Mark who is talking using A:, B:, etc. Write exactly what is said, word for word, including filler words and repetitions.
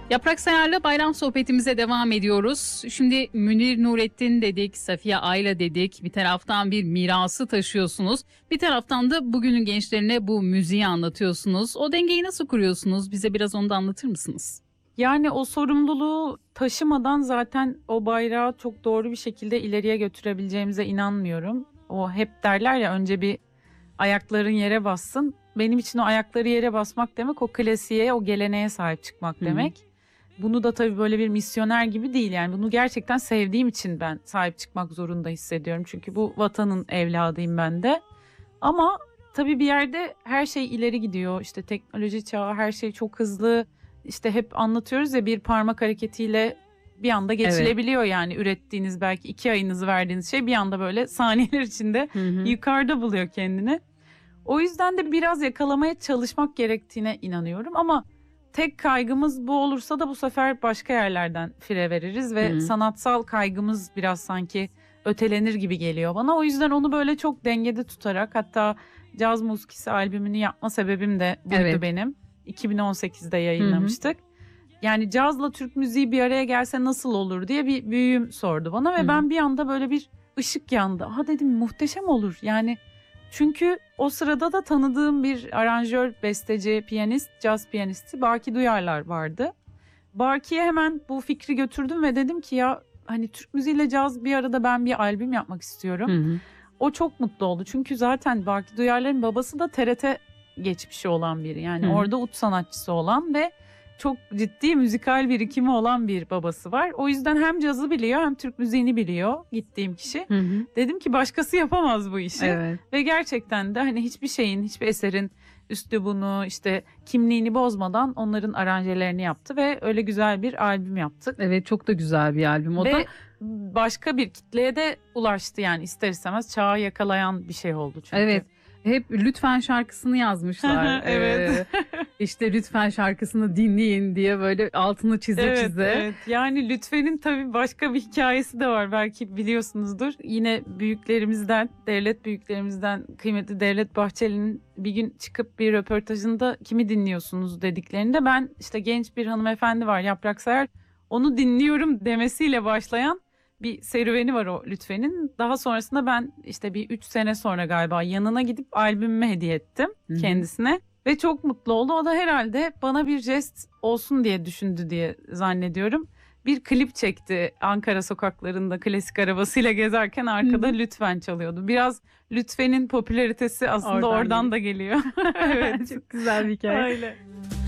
A: Yaprak Sayar'la bayram sohbetimize devam ediyoruz. Şimdi Münir Nurettin dedik, Safiye Ayla dedik. Bir taraftan bir mirası taşıyorsunuz. Bir taraftan da bugünün gençlerine bu müziği anlatıyorsunuz. O dengeyi nasıl kuruyorsunuz? Bize biraz onu da anlatır mısınız?
B: Yani o sorumluluğu taşımadan zaten o bayrağı çok doğru bir şekilde ileriye götürebileceğimize inanmıyorum. O hep derler ya, önce bir ayakların yere bassın. Benim için o ayakları yere basmak demek o klasiğe, o geleneğe sahip çıkmak demek. Hı. Bunu da tabii böyle bir misyoner gibi değil, yani bunu gerçekten sevdiğim için ben sahip çıkmak zorunda hissediyorum. Çünkü bu vatanın evladıyım ben de. Ama tabii bir yerde her şey ileri gidiyor. İşte teknoloji çağı, her şey çok hızlı. İşte hep anlatıyoruz ya, bir parmak hareketiyle bir anda geçilebiliyor. Evet. Yani ürettiğiniz, belki iki ayınızı verdiğiniz şey bir anda böyle saniyeler içinde hı hı. yukarıda buluyor kendini. O yüzden de biraz yakalamaya çalışmak gerektiğine inanıyorum ama tek kaygımız bu olursa da bu sefer başka yerlerden fire veririz ve hı. sanatsal kaygımız biraz sanki ötelenir gibi geliyor bana. O yüzden onu böyle çok dengede tutarak, hatta Caz Muskisi albümünü yapma sebebim de buydu evet. benim. iki bin on sekizde yayınlamıştık. Hı hı. Yani cazla Türk müziği bir araya gelse nasıl olur diye bir büyüğüm sordu bana ve hı hı. ben bir anda böyle bir ışık yandı. Ha dedim, muhteşem olur. Yani çünkü o sırada da tanıdığım bir aranjör, besteci, piyanist, caz piyanisti Baki Duyarlar vardı. Baki'ye hemen bu fikri götürdüm ve dedim ki ya hani Türk müziğiyle caz bir arada, ben bir albüm yapmak istiyorum. Hı hı. O çok mutlu oldu. Çünkü zaten Baki Duyarlar'ın babası da T R T geçmişi olan biri. Yani hı. orada ut sanatçısı olan ve çok ciddi müzikal birikimi olan bir babası var. O yüzden hem cazı biliyor hem Türk müziğini biliyor gittiğim kişi. Hı hı. Dedim ki başkası yapamaz bu işi. Evet. Ve gerçekten de hani hiçbir şeyin, hiçbir eserin üslubunu, işte kimliğini bozmadan onların aranjelerini yaptı ve öyle güzel bir albüm yaptık.
A: Evet, çok da güzel bir albüm o
B: ve
A: da.
B: Başka bir kitleye de ulaştı, yani ister istemez çağı yakalayan bir şey oldu çünkü.
A: Evet. Hep Lütfen şarkısını yazmışlar. Evet. Ee, işte Lütfen şarkısını dinleyin diye böyle altını çize
B: evet,
A: çize.
B: Evet. Yani Lütfen'in tabii başka bir hikayesi de var. Belki biliyorsunuzdur. Yine büyüklerimizden, devlet büyüklerimizden kıymetli Devlet Bahçeli'nin bir gün çıkıp bir röportajında kimi dinliyorsunuz dediklerinde, ben işte genç bir hanımefendi var, Yaprak Sayar, onu dinliyorum demesiyle başlayan bir serüveni var o Lütfen'in. Daha sonrasında ben işte bir üç sene sonra galiba yanına gidip albümümü hediye ettim Hı-hı. kendisine. Ve çok mutlu oldu. O da herhalde bana bir jest olsun diye düşündü diye zannediyorum. Bir klip çekti Ankara sokaklarında klasik arabasıyla gezerken, arkada Hı-hı. Lütfen çalıyordu. Biraz Lütfen'in popülaritesi aslında oradan, oradan da geliyor.
A: Evet, çok güzel bir hikaye.
B: Öyle.